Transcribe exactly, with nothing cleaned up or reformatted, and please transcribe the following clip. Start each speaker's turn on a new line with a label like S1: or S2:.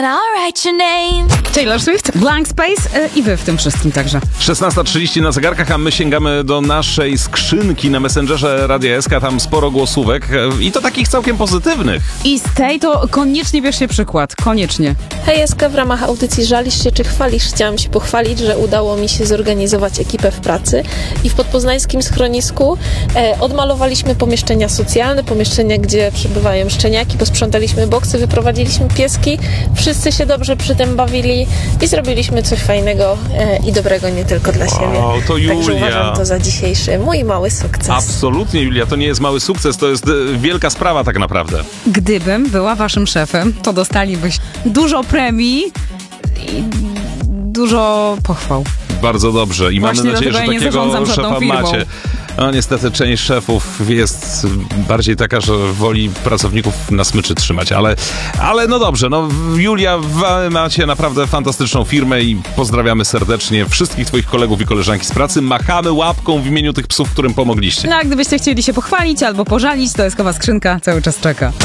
S1: and I'll write your name.
S2: Taylor Swift, Blank Space e, i wy w tym wszystkim także.
S3: szesnasta trzydzieści na zegarkach, a my sięgamy do naszej skrzynki na Messengerze Radia S K. Tam sporo głosówek e, i to takich całkiem pozytywnych.
S2: I z tej to koniecznie bierzcie przykład, koniecznie.
S4: Hej Eska, w ramach audycji Żalisz się czy chwalisz? Chciałam się pochwalić, że udało mi się zorganizować ekipę w pracy i w podpoznańskim schronisku e, odmalowaliśmy pomieszczenia socjalne, pomieszczenia, gdzie przebywają szczeniaki, posprzątaliśmy boksy, wyprowadziliśmy pieski, wszyscy się dobrze przy tym bawili i zrobiliśmy coś fajnego e, i dobrego nie tylko dla
S3: Wow,
S4: siebie.
S3: to Julia.
S4: Także uważam to za dzisiejszy mój mały sukces.
S3: Absolutnie, Julia, to nie jest mały sukces, to jest e, wielka sprawa tak naprawdę.
S2: Gdybym była waszym szefem, to dostalibyś dużo premii i dużo pochwał.
S3: Bardzo dobrze i
S2: Właśnie
S3: mamy nadzieję, że
S2: dlatego ja nie
S3: takiego
S2: zarządzam żadną
S3: szefa
S2: firmą.
S3: macie. No niestety część szefów jest bardziej taka, że woli pracowników na smyczy trzymać, ale, ale no dobrze, no Julia, wy macie naprawdę fantastyczną firmę i pozdrawiamy serdecznie wszystkich twoich kolegów i koleżanki z pracy. Machamy łapką w imieniu tych psów, którym pomogliście.
S2: No a gdybyście chcieli się pochwalić albo pożalić, to eskowa skrzynka cały czas czeka.